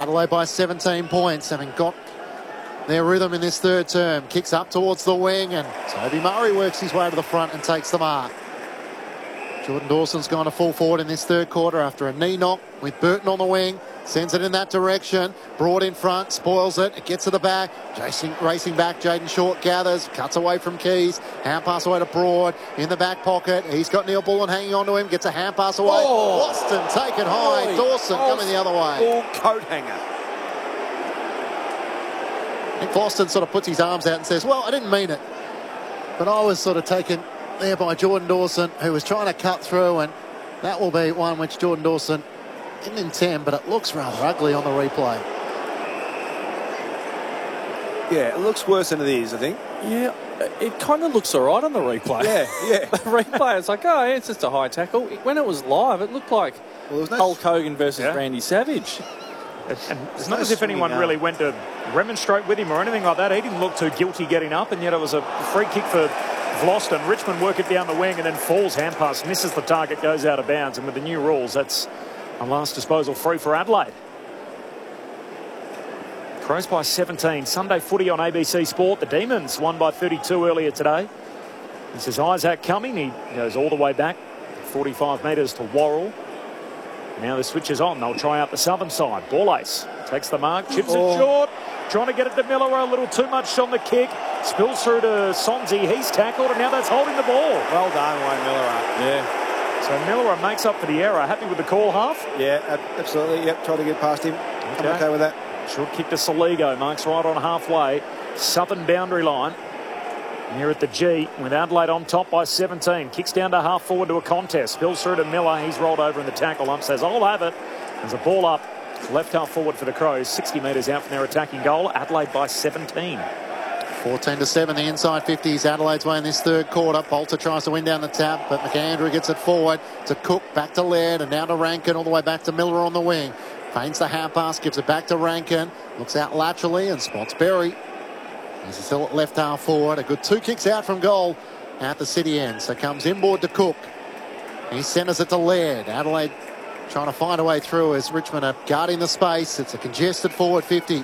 Adelaide by 17 points, having got their rhythm in this third term. Kicks up towards the wing, and Toby Murray works his way to the front and takes the mark. Jordan Dawson's gone to full forward in this third quarter after a knee knock with Burton on the wing. Sends it in that direction. Broad in front, spoils it. It gets to the back. Racing back, Jaden Short gathers, cuts away from Keys. Hand pass away to Broad in the back pocket. He's got Neil Bullen hanging on to him. Gets a hand pass away. Boston taken high. Dawson coming the other way. Full coat hanger. Nick Boston sort of puts his arms out and says, well, I didn't mean it. But I was sort of taken there by Jordan Dawson, who was trying to cut through, and that will be one which Jordan Dawson didn't intend, but it looks rather ugly on the replay. Yeah, it looks worse than it is, I think. Yeah, it kind of looks all right on the replay. Yeah. The replay, it's like, oh, yeah, it's just a high tackle. When it was live, it looked like Hulk Hogan versus Randy Savage. And it's not as if anyone really went to remonstrate with him or anything like that. He didn't look too guilty getting up, and yet it was a free kick for Vlosten. Richmond work it down the wing and then falls, hand pass, misses the target, goes out of bounds. And with the new rules, that's a last disposal free for Adelaide. Crows by 17. Sunday footy on ABC Sport. The Demons won by 32 earlier today. This is Isaac Cumming. He goes all the way back 45 metres to Worrell. Now the switch is on. They'll try out the southern side. Ball ace takes the mark, chips it short, trying to get it to Miller. A little too much on the kick. Spills through to Sonzi. He's tackled, and now that's holding the ball. Well done, Wayne Miller. Yeah. So Miller makes up for the error. Happy with the call, Half? Yeah, absolutely. Yep, try to get past him. I'm okay with that. Short kick to Soligo. Marks right on halfway. Southern boundary line. Here at the G with Adelaide on top by 17. Kicks down to half forward to a contest. Spills through to Miller. He's rolled over in the tackle. Ump says, I'll have it. There's a ball up. Left half forward for the Crows. 60 metres out from their attacking goal. Adelaide by 17. 14-7, the inside 50s Adelaide's way in this third quarter. Bolter tries to win down the tap, but McAndrew gets it forward to Cook, back to Laird, and now to Rankin, all the way back to Miller on the wing. Feints the hand pass, gives it back to Rankin, looks out laterally and spots Berry. He's still at left half forward. A good 2 kicks out from goal at the city end. So comes inboard to Cook. He centres it to Laird. Adelaide trying to find a way through as Richmond are guarding the space. It's a congested forward 50.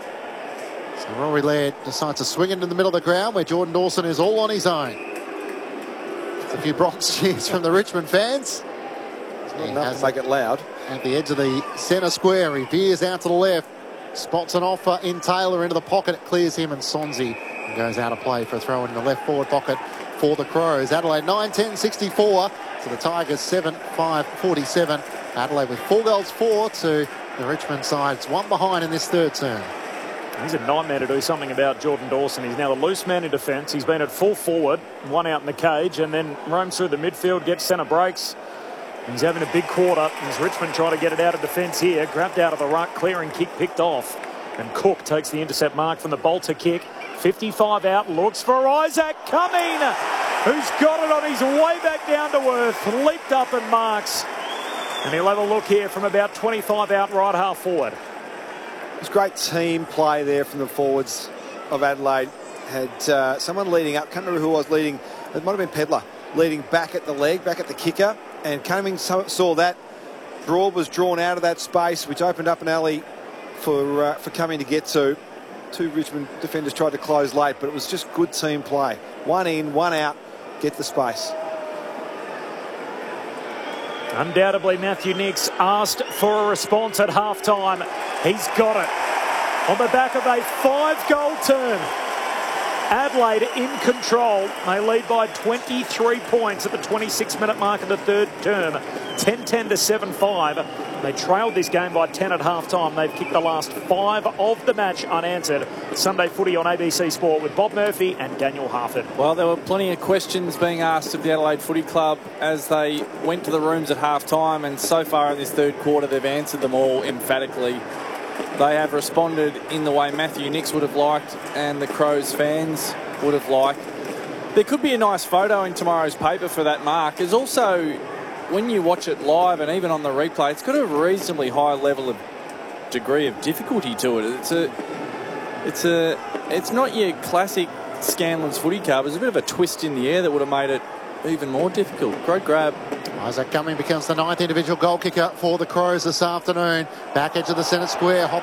So Rory Laird decides to swing into the middle of the ground where Jordan Dawson is all on his own. There's a few Bronx cheers from the Richmond fans. Not enough to make it loud. At the edge of the centre square, he veers out to the left. Spots an offer in Taylor into the pocket. It clears him, and Sonzi goes out of play for a throw in the left forward pocket for the Crows. Adelaide 9-10-64 to the Tigers 7-5-47. Adelaide with 4 goals 4 to the Richmond side. It's 1 behind in this third term. He's a nightmare to do something about, Jordan Dawson. He's now the loose man in defence. He's been at full forward, 1 out in the cage, and then roams through the midfield, gets centre breaks. He's having a big quarter as Richmond try to get it out of defence here. Grabbed out of the ruck, clearing kick picked off. And Cook takes the intercept mark from the Bolter kick. 55 out, looks for Isaac Cumming, who's got it on his way back down to earth. Leaped up and marks. And he'll have a look here from about 25 out, right half forward. It's great team play there from the forwards of Adelaide. Had someone leading up, can't remember who was leading, it might have been Pedler, leading back at the leg, back at the kicker. And Cumming saw that. Broad was drawn out of that space, which opened up an alley for Cumming to get to. 2 Richmond defenders tried to close late, but it was just good team play. 1 in, 1 out, get the space. Undoubtedly, Matthew Nicks asked for a response at half-time. He's got it. On the back of a 5-goal turn. Adelaide in control. They lead by 23 points at the 26-minute mark of the third term. 10-10 to 7-5. They trailed this game by 10 at half-time. They've kicked the last 5 of the match unanswered. Sunday footy on ABC Sport with Bob Murphy and Daniel Harford. Well, there were plenty of questions being asked of the Adelaide Footy Club as they went to the rooms at half-time, and so far in this third quarter they've answered them all emphatically. They have responded in the way Matthew Nicks would have liked and the Crows fans would have liked. There could be a nice photo in tomorrow's paper for that mark. There's also, when you watch it live and even on the replay, it's got a reasonably high level of degree of difficulty to it. It's not your classic Scanlon's Footy Club. There's a bit of a twist in the air that would have made it even more difficult. Great grab. Isaac Cumming becomes the 9th individual goal kicker for the Crows this afternoon. Back edge of the centre square.